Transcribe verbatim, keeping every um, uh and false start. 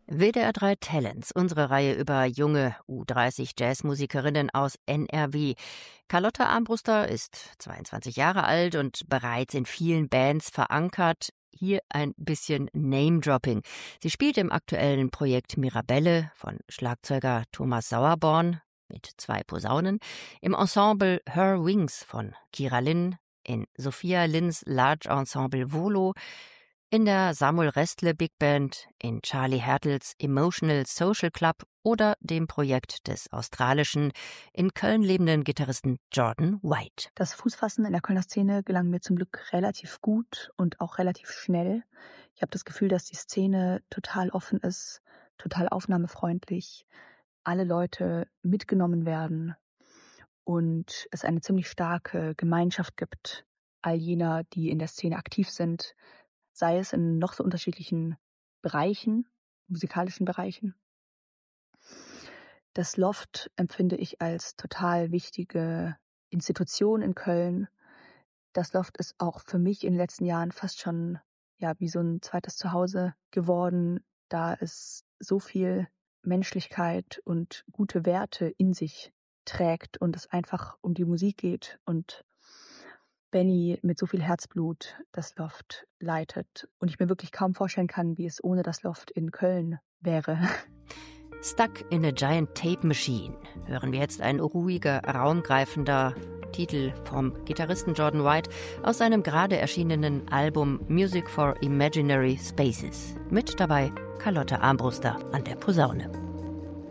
W D R drei Talents, unsere Reihe über junge U dreißig Jazzmusikerinnen aus N R W. Carlotta Armbruster ist zweiundzwanzig Jahre alt und bereits in vielen Bands verankert. Hier ein bisschen Name-Dropping. Sie spielt im aktuellen Projekt Mirabelle von Schlagzeuger Thomas Sauerborn mit zwei Posaunen, im Ensemble Her Wings von Kira Lynn, in Sophia Linns Large Ensemble Volo, in der Samuel Restle Big Band, in Charlie Hertels Emotional Social Club oder dem Projekt des australischen, in Köln lebenden Gitarristen Jordan White. Das Fußfassen in der Kölner Szene gelang mir zum Glück relativ gut und auch relativ schnell. Ich habe das Gefühl, dass die Szene total offen ist, total aufnahmefreundlich, alle Leute mitgenommen werden und es eine ziemlich starke Gemeinschaft gibt, all jener, die in der Szene aktiv sind, sei es in noch so unterschiedlichen Bereichen, musikalischen Bereichen. Das Loft empfinde ich als total wichtige Institution in Köln. Das Loft ist auch für mich in den letzten Jahren fast schon ja wie so ein zweites Zuhause geworden, da es so viel Menschlichkeit und gute Werte in sich trägt und es einfach um die Musik geht und Benny mit so viel Herzblut das Loft leitet und ich mir wirklich kaum vorstellen kann, wie es ohne das Loft in Köln wäre. Stuck in a Giant Tape Machine hören wir jetzt ein ruhiger, raumgreifender Titel vom Gitarristen Jordan White aus seinem gerade erschienenen Album Music for Imaginary Spaces. Mit dabei Carlotta Armbruster an der Posaune.